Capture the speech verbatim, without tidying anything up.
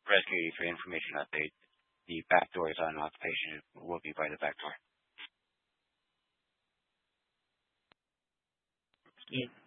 rescue you for information update. The back door is unlocked. Patient will be by the back door. Yeah.